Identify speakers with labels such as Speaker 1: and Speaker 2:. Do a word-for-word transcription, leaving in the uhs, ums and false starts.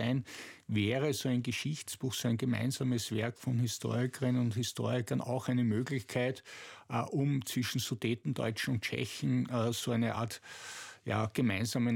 Speaker 1: sein. Wäre so ein Geschichtsbuch, so ein gemeinsames Werk von Historikerinnen und Historikern auch eine Möglichkeit, um zwischen Sudetendeutschen und Tschechen so eine Art ja, gemeinsamen